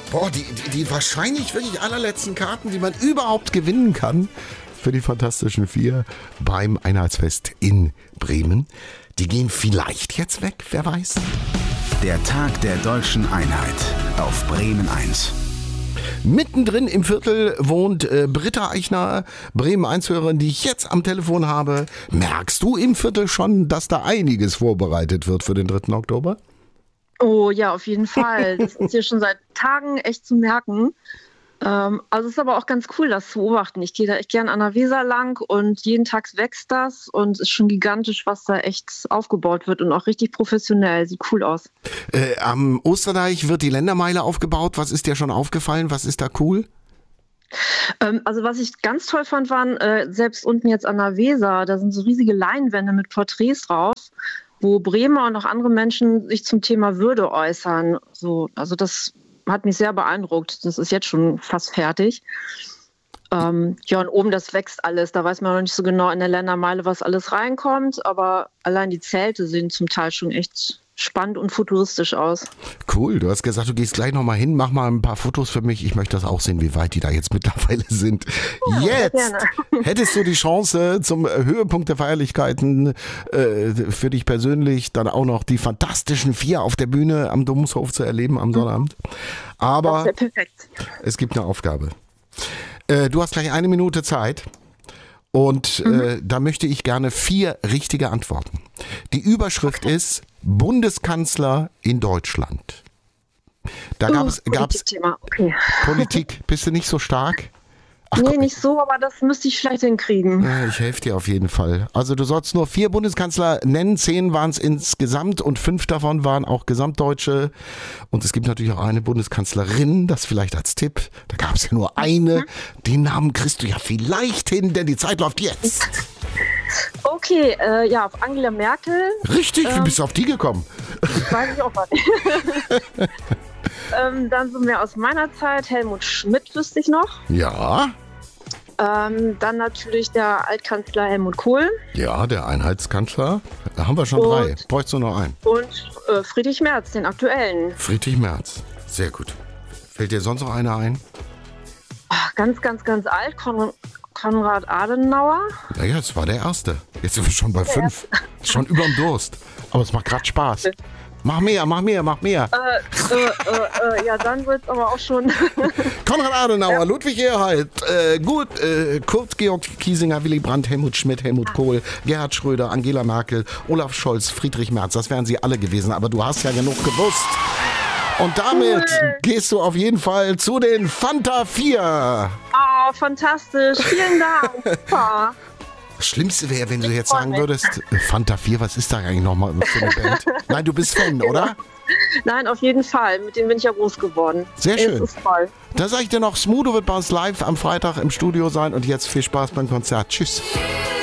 Boah, die wahrscheinlich wirklich allerletzten Karten, die man überhaupt gewinnen kann für die Fantastischen Vier beim Einheitsfest in Bremen. Die gehen vielleicht jetzt weg, wer weiß. Der Tag der Deutschen Einheit auf Bremen 1. Mittendrin im Viertel wohnt Britta Eichner, Bremen 1-Hörerin, die ich jetzt am Telefon habe. Merkst du im Viertel schon, dass da einiges vorbereitet wird für den 3. Oktober? Oh ja, auf jeden Fall. Das ist hier schon seit Tagen echt zu merken. Also es ist aber auch ganz cool, das zu beobachten. Ich gehe da echt gern an der Weser lang und jeden Tag wächst das und es ist schon gigantisch, was da echt aufgebaut wird und auch richtig professionell. Sieht cool aus. Am Osterdeich wird die Ländermeile aufgebaut. Was ist dir schon aufgefallen? Was ist da cool? Also was ich ganz toll fand, waren selbst unten jetzt an der Weser, da sind so riesige Leinwände mit Porträts drauf, wo Bremer und auch andere Menschen sich zum Thema Würde äußern. So, also das hat mich sehr beeindruckt. Das ist jetzt schon fast fertig. Ja, und oben, das wächst alles. Da weiß man noch nicht so genau in der Ländermeile, was alles reinkommt. Aber allein die Zelte sehen zum Teil schon echt spannend und futuristisch aus. Cool, du hast gesagt, du gehst gleich nochmal hin, mach mal ein paar Fotos für mich. Ich möchte das auch sehen, wie weit die da jetzt mittlerweile sind. Ja, jetzt hättest du die Chance, zum Höhepunkt der Feierlichkeiten für dich persönlich dann auch noch die Fantastischen Vier auf der Bühne am Domshof zu erleben am Sonnabend. Aber das wäre perfekt. Es gibt eine Aufgabe. Du hast gleich 1 Minute Zeit. Und da möchte ich gerne 4 richtige Antworten. Die Überschrift ist Bundeskanzler in Deutschland. Da gab es okay. Politik. Bist du nicht so stark? Ach, nee, nicht so, aber das müsste ich vielleicht hinkriegen. Ja, ich helfe dir auf jeden Fall. Also du sollst nur 4 Bundeskanzler nennen, 10 waren es insgesamt und 5 davon waren auch Gesamtdeutsche. Und es gibt natürlich auch eine Bundeskanzlerin, das vielleicht als Tipp. Da gab es ja nur eine. Den Namen kriegst du ja vielleicht hin, denn die Zeit läuft jetzt. Okay, ja, auf Angela Merkel. Richtig, wie bist du auf die gekommen? Weiß ich auch mal nicht. Dann so mehr aus meiner Zeit, Helmut Schmidt wüsste ich noch. Ja. Dann natürlich der Altkanzler Helmut Kohl. Ja, der Einheitskanzler. Da haben wir schon 3. Bräuchst du noch einen? Und Friedrich Merz, den aktuellen. Friedrich Merz, sehr gut. Fällt dir sonst noch einer ein? Ganz, ganz, ganz alt, Konrad Adenauer. Naja, das war der Erste. Jetzt sind wir schon bei 5. Schon überm Durst. Aber es macht gerade Spaß. Mach mehr. Ja, dann wird es aber auch schon. Konrad Adenauer, Ludwig Erhard, Kurt Georg Kiesinger, Willy Brandt, Helmut Schmidt, Helmut Kohl, Gerhard Schröder, Angela Merkel, Olaf Scholz, Friedrich Merz. Das wären sie alle gewesen, aber du hast ja genug gewusst. Und damit gehst du auf jeden Fall zu den Fanta 4. Oh, fantastisch. Vielen Dank. Super. Das Schlimmste wäre, wenn du jetzt sagen würdest, Fanta 4, was ist da eigentlich nochmal für eine Band? Nein, du bist Fan, oder? Nein, auf jeden Fall. Mit denen bin ich ja groß geworden. Sehr schön. Das ist toll. Da sage ich dir noch, Smudo wird bei uns live am Freitag im Studio sein und jetzt viel Spaß beim Konzert. Tschüss.